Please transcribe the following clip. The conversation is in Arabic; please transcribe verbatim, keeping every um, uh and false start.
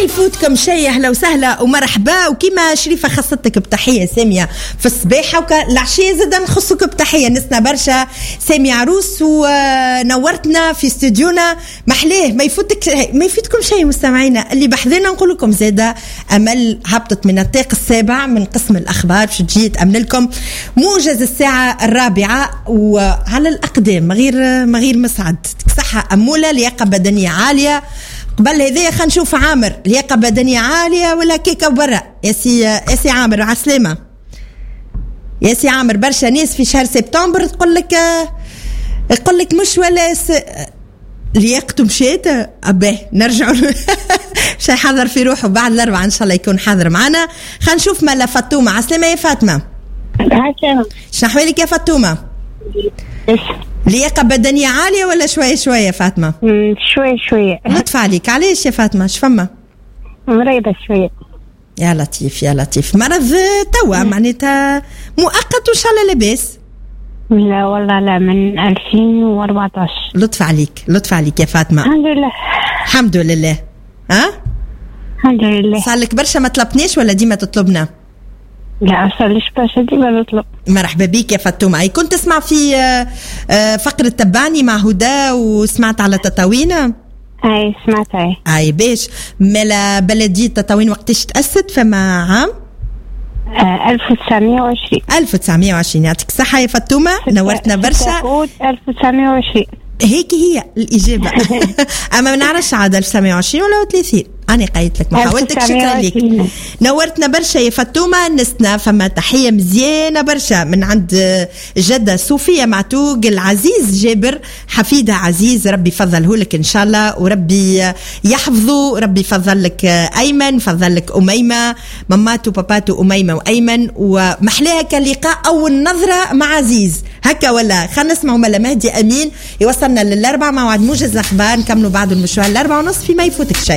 يفوتكم شيء. أهلا وسهلا ومرحبا. وكما شريفة خصتك بتحية سامية في الصباح والعشية زدا نخصك بتحية نسنا برشا سامي عروس ونورتنا في استوديونا محليه. ما يفوتك ما يفوتكم شيء مستمعينا اللي بحذنا نقول لكم زادا أمل هبطت من الطاق السابع من قسم الأخبار باش تجي تأمن لكم موجز الساعة الرابعة وعلى الأقدام غير مغير مسعد صحة أمولة لياقة بدنية عالية. قبل هذا خلينا نشوف عامر لياقة بدنية عالية ولا كيكة برا. يا سي يا سي عامر عسلامة يا سي عامر. برشا ناس في شهر سبتمبر تقول لك يقول لك مش ولا س... لياقته مشيت أباه نرجعوا مش يحضر في روحه بعد الأربعة إن شاء الله يكون حاضر معنا. خلينا نشوف مالا فاطمة. عسلامة يا فاطمة. عسلامة. شنو أحوالك يا فاطمة؟ لياقة بدنية عالية ولا شوية شوية فاطمة؟ شوية شوية. لطف عليك. علاش يا فاطمة شفما؟ مريضة شوية. يا لطيف يا لطيف. مرض توا معناتها مؤقت وإن شاء الله لاباس؟ لا والله لا من ألفين وأربعتاشر. لطف عليك لطف عليك يا فاطمة. الحمد لله الحمد لله. ها؟ الحمد لله. صار لك برشا ما طلبناش ولا ديما تطلبنا؟ لا أصليش برشا ديما نطلب. مرحبا بيك يا فاطمة. أي كنت تسمع في فقرة تبعني مع هدى وسمعت على تطاوين؟ أي سمعت. أي أي باش ملا بلدية تطاوين وقتاش تأسست فما عام؟ ألف وتسعمية وعشرين. ألف وتسعمية وعشرين. يعطيك الصحة يا فاطمة نورتنا برشا. ألف وتسعمية وعشرين هيك هي الإجابة. أما ما نعرفش عاد ألف وتسعمية وعشرين ولا ثلاثين. أنا قايت لك محاولتك. شكرا لك نورتنا برشا يا فاطمة. نسنا فما تحية مزيانة برشا من عند جدة صوفية معتوق العزيز جابر حفيدة عزيز ربي يفضله لك إن شاء الله وربي يحفظه. ربي يفضل لك أيمن يفضل لك أميمة ماماتو باباتو أميمة وأيمن ومحلاها كلقاء أول نظرة مع عزيز هكا ولا. خلينا نسمعوا ملا مهدي أمين يوصلنا للأربعة موعد موجز الأخبار نكملوا بعد المشوار الأربعة ونص في ما يفوتك شيء.